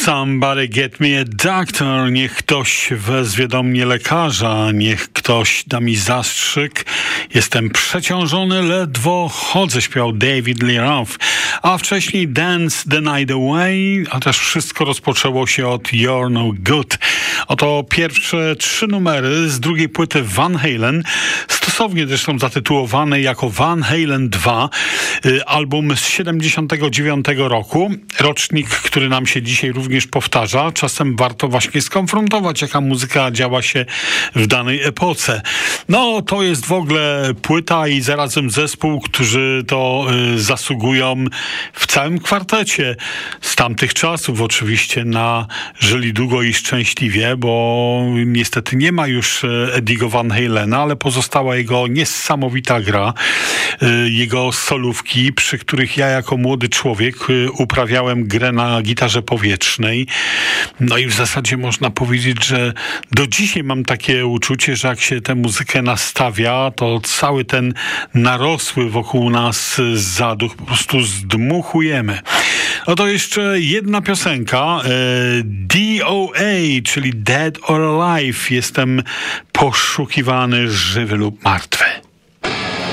Somebody get me a doctor. Niech ktoś wezwie do mnie lekarza. Niech ktoś da mi zastrzyk. Jestem przeciążony, ledwo chodzę, śpiewał David Lee Roth. A wcześniej Dance the Night Away, a też wszystko rozpoczęło się od You're No Good. Oto pierwsze 3 numery z drugiej płyty Van Halen, stosownie zresztą zatytułowane jako Van Halen 2, album z 79 roku, rocznik, który nam się dzisiaj również powtarza. Czasem warto właśnie skonfrontować, jaka muzyka działa się w danej epoce. No, to jest w ogóle płyta i zarazem zespół, którzy to zasługują w całym kwartecie z tamtych czasów oczywiście na Żyli długo i szczęśliwie, bo niestety nie ma już Eddie'ego Van Halena, ale pozostała jego niesamowita gra, jego solówki, przy których ja jako młody człowiek uprawiałem grę na gitarze powietrznej. No i w zasadzie można powiedzieć, że do dzisiaj mam takie uczucie, że jak się tę muzykę nastawia, to cały ten narosły wokół nas zaduch po prostu zdmuchujemy. No to jeszcze jedna piosenka, DOA, czyli Dead or Alive. Jestem poszukiwany, żywy lub martwy.